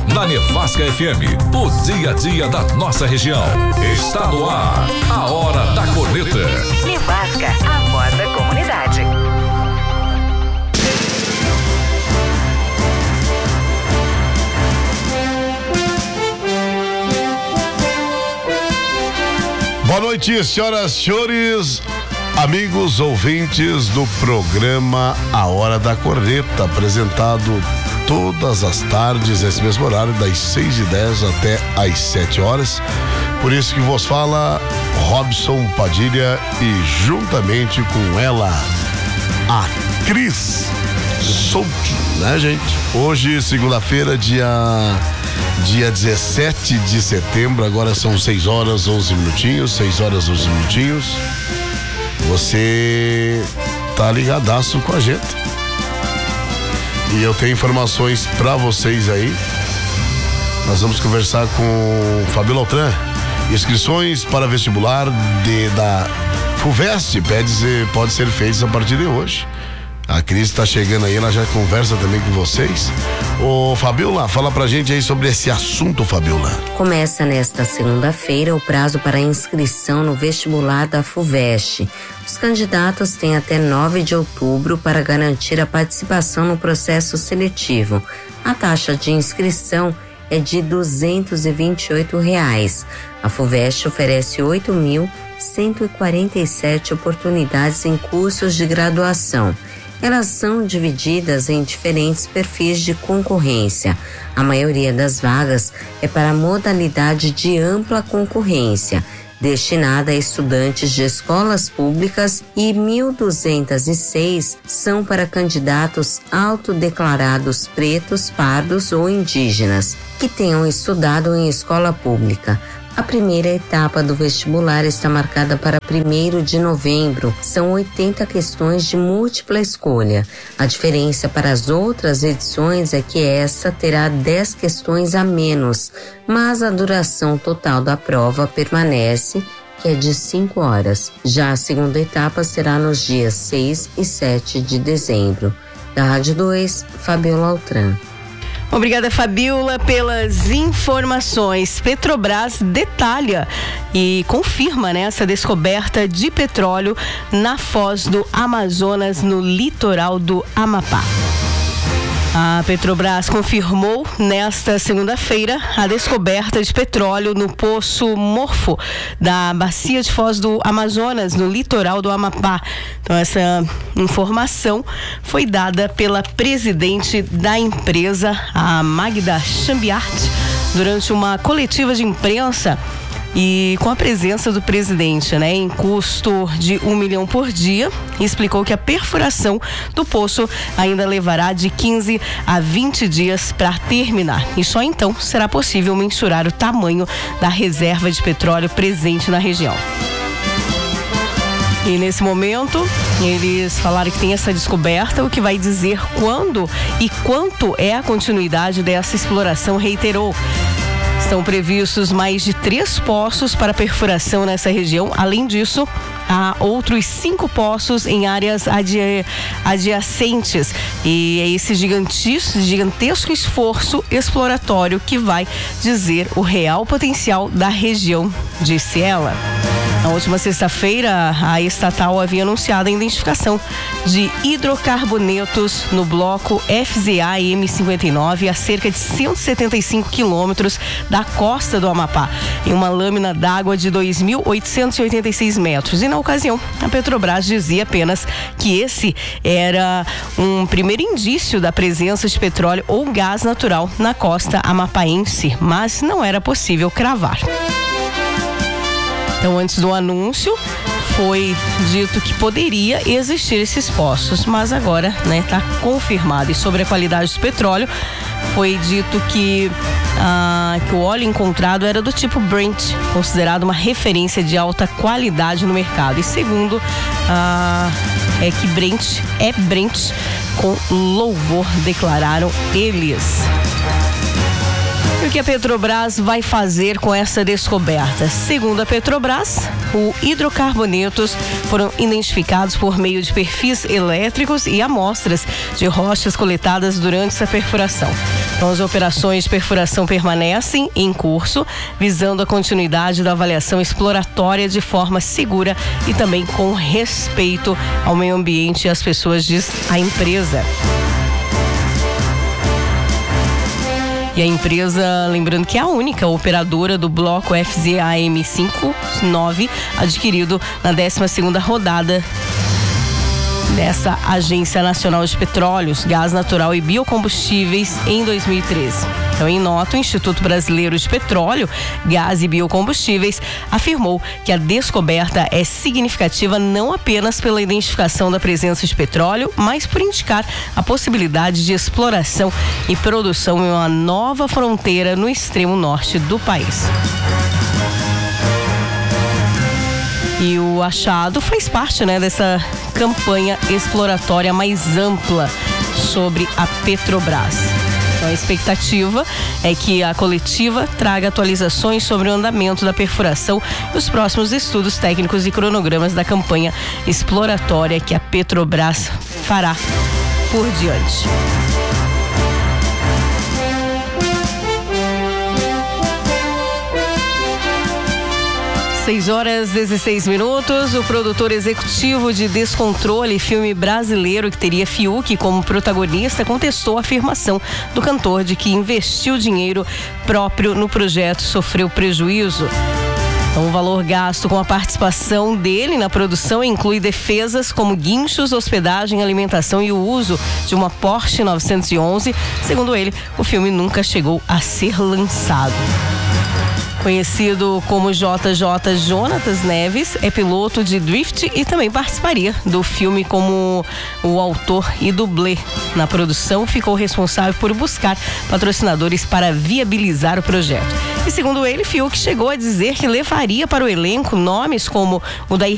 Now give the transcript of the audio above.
Na Nevasca FM, o dia a dia da nossa região. Está no ar, a Hora da Corneta. Nevasca, a voz da comunidade. Boa noite, senhoras e senhores, amigos ouvintes do programa A Hora da Corneta, apresentado todas as tardes, esse mesmo horário, das 6h10 até às 7 horas. Por isso que vos fala Robson Padilha e juntamente com ela, a Cris Souto, né, gente? Hoje, segunda-feira, dia 17 de setembro, agora são 6 horas 11 minutinhos, 6 horas 11 minutinhos. Você tá ligadaço com a gente. E eu tenho informações pra vocês aí. Nós vamos conversar com o Fabiola Altran. Inscrições para vestibular da FUVEST pode ser feitas a partir de hoje. A Cris tá chegando aí, ela já conversa também com vocês. Ô Fabiola, fala pra gente aí sobre esse assunto, Fabiola. Começa nesta segunda-feira o prazo para inscrição no vestibular da FUVEST. Os candidatos têm até 9 de outubro para garantir a participação no processo seletivo. A taxa de inscrição é de R$ 228. A FUVEST oferece 8.147 oportunidades em cursos de graduação. Elas são divididas em diferentes perfis de concorrência. A maioria das vagas é para a modalidade de ampla concorrência, destinada a estudantes de escolas públicas, e 1.206 são para candidatos autodeclarados pretos, pardos ou indígenas, que tenham estudado em escola pública. A primeira etapa do vestibular está marcada para 1º de novembro. São 80 questões de múltipla escolha. A diferença para as outras edições é que esta terá 10 questões a menos, mas a duração total da prova permanece, que é de 5 horas. Já a segunda etapa será nos dias 6 e 7 de dezembro. Da Rádio 2, Fabiola Altran. Obrigada, Fabiola, pelas informações. Petrobras detalha e confirma, né, essa descoberta de petróleo na foz do Amazonas, no litoral do Amapá. A Petrobras confirmou nesta segunda-feira a descoberta de petróleo no poço Morfo da bacia de Foz do Amazonas, no litoral do Amapá. Então, essa informação foi dada pela presidente da empresa, a Magda Chambiart, durante uma coletiva de imprensa e com a presença do presidente, né, em custo de R$1 milhão por dia, explicou que a perfuração do poço ainda levará de 15 a 20 dias para terminar. E só então será possível mensurar o tamanho da reserva de petróleo presente na região. E nesse momento, eles falaram que tem essa descoberta, o que vai dizer quando e quanto é a continuidade dessa exploração, reiterou. Estão previstos mais de 3 poços para perfuração nessa região. Além disso, há outros 5 poços em áreas adjacentes. E é esse gigantesco esforço exploratório que vai dizer o real potencial da região, disse ela. Na última sexta-feira, a estatal havia anunciado a identificação de hidrocarbonetos no bloco FZA M59 a cerca de 175 quilômetros da costa do Amapá, em uma lâmina d'água de 2.886 metros. E na ocasião, a Petrobras dizia apenas que esse era um primeiro indício da presença de petróleo ou gás natural na costa amapaense, mas não era possível cravar. Então, antes do anúncio, foi dito que poderia existir esses poços, mas agora, né, está confirmado. E sobre a qualidade do petróleo, foi dito que o óleo encontrado era do tipo Brent, considerado uma referência de alta qualidade no mercado. E segundo, é que Brent é Brent com louvor, declararam eles. E o que a Petrobras vai fazer com essa descoberta? Segundo a Petrobras, os hidrocarbonetos foram identificados por meio de perfis elétricos e amostras de rochas coletadas durante essa perfuração. Então, as operações de perfuração permanecem em curso, visando a continuidade da avaliação exploratória de forma segura e também com respeito ao meio ambiente e às pessoas, diz a empresa. E a empresa, lembrando que é a única operadora do bloco FZAM59, adquirido na 12ª rodada dessa Agência Nacional de Petróleos, Gás Natural e Biocombustíveis em 2013. Então, em nota, o Instituto Brasileiro de Petróleo, Gás e Biocombustíveis afirmou que a descoberta é significativa não apenas pela identificação da presença de petróleo, mas por indicar a possibilidade de exploração e produção em uma nova fronteira no extremo norte do país. E o achado faz parte, dessa campanha exploratória mais ampla sobre a Petrobras. Então, a expectativa é que a coletiva traga atualizações sobre o andamento da perfuração e os próximos estudos técnicos e cronogramas da campanha exploratória que a Petrobras fará por diante. 6h16. O produtor executivo de Descontrole, filme brasileiro que teria Fiuk como protagonista, contestou a afirmação do cantor de que investiu dinheiro próprio no projeto e sofreu prejuízo. Então, o valor gasto com a participação dele na produção inclui defesas como guinchos, hospedagem, alimentação e o uso de uma Porsche 911. Segundo ele, o filme nunca chegou a ser lançado. Conhecido como JJ, Jonatas Neves é piloto de drift e também participaria do filme como o autor e dublê. Na produção, ficou responsável por buscar patrocinadores para viabilizar o projeto. E segundo ele, Fiuk chegou a dizer que levaria para o elenco nomes como o da